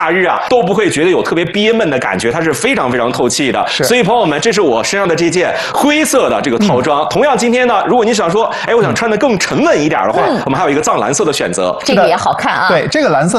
日啊都不会觉得有特别憋闷的感觉，它是非常非常透气的。所以朋友们，这是我身上的这件灰色的这个套装。同样，今天呢，如果你想说，哎，我想穿的更沉稳一点的话，我们还有一个藏蓝色的选择， 这个也好看啊。 对，这个蓝色